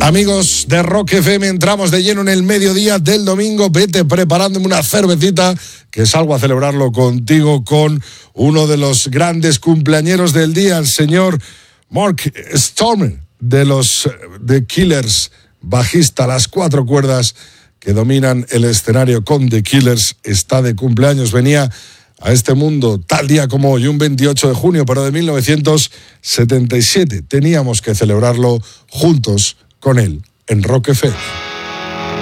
Amigos de Rock FM, entramos de lleno en el mediodía del domingo. Vete preparándome una cervecita, que salgo a celebrarlo contigo con uno de los grandes cumpleañeros del día, el señor Mark Stoneman, de los The Killers, bajista, las 4 cuerdas que dominan el escenario con The Killers. Está de cumpleaños, venía a este mundo tal día como hoy, un 28 de junio, pero de 1977. Teníamos que celebrarlo juntos con él en Rock FM.